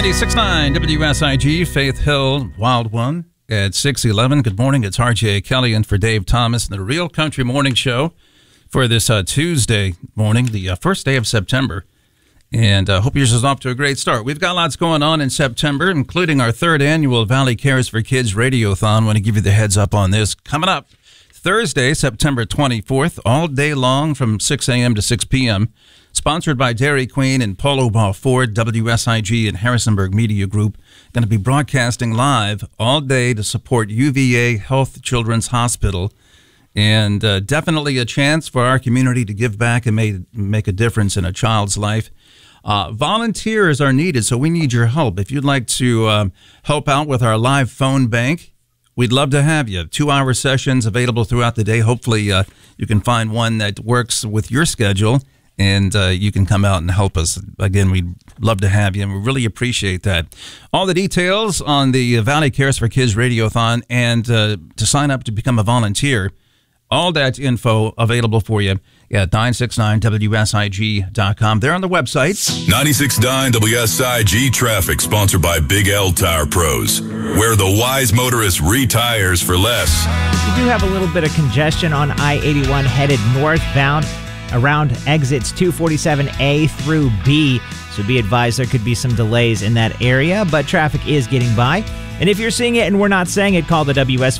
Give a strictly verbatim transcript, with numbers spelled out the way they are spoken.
ninety-six point nine W S I G, Faith Hill, Wild One at six eleven. Good morning. It's R J Kelly and for Dave Thomas in the Real Country Morning Show for this uh, Tuesday morning, the uh, first day of September. And I uh, hope yours is off to a great start. We've got lots going on in September, including our third annual Valley Cares for Kids Radiothon. I want to give you the heads up on this. Coming up Thursday, September twenty-fourth, all day long from six a.m. to six p.m., sponsored by Dairy Queen and Polo Ball Ford, W S I G, and Harrisonburg Media Group. Going to be broadcasting live all day to support U V A Health Children's Hospital. And uh, definitely a chance for our community to give back and make, make a difference in a child's life. Uh, volunteers are needed, so we need your help. If you'd like to uh, help out with our live phone bank, we'd love to have you. Two-hour sessions available throughout the day. Hopefully uh, you can find one that works with your schedule, and uh, you can come out and help us. Again, we'd love to have you, and we really appreciate that. All the details on the Valley Cares for Kids Radiothon and uh, to sign up to become a volunteer, all that info available for you at nine six nine W S I G dot com. They're on the website. ninety-six point nine W S I G Traffic, sponsored by Big L Tire Pros, where the wise motorist retires for less. We do have a little bit of congestion on I eighty-one headed northbound around exits two forty-seven A through B. So be advised there could be some delays in that area, but traffic is getting by. And if you're seeing it and we're not saying it, call the W S